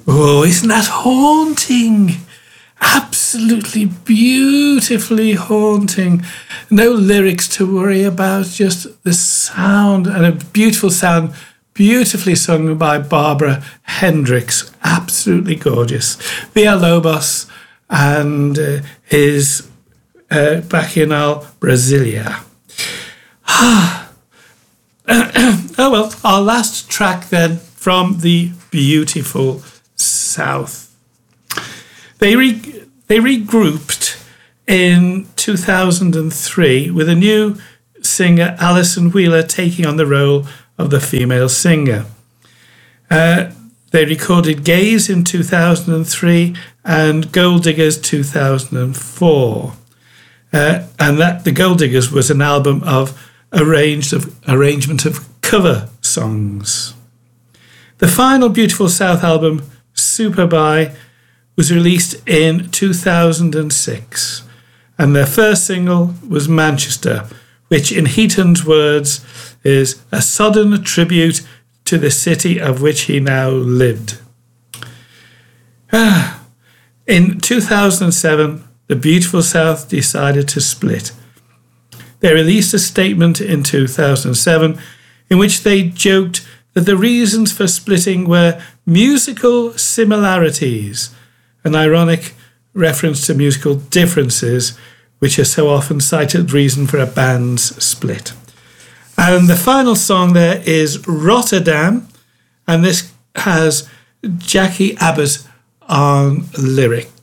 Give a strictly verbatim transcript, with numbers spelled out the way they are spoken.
Oh, isn't that haunting? Absolutely beautifully haunting. No lyrics to worry about, just the sound, and a beautiful sound, beautifully sung by Barbara Hendricks. Absolutely gorgeous. Villalobos and uh, his uh, Bacchanal Brasilia. Ah. Oh well, our last track then from the beautiful South. They re- they regrouped in two thousand three with a new singer, Alison Wheeler, taking on the role of the female singer. Uh, they recorded Gaze in two thousand three and Gold Diggers two thousand four. Uh, and that the Gold Diggers was an album of arranged of arrangement of cover songs. The final Beautiful South album, Superbye, was released in two thousand six, and their first single was Manchester, which in Heaton's words is a sodden tribute to the city of which he now lived. In two thousand seven, the Beautiful South decided to split. They released a statement in two thousand seven in which they joked that the reasons for splitting were musical similarities, an ironic reference to musical differences, which are so often cited reason for a band's split. And the final song there is Rotterdam, and this has Jackie Abbott on lyrics.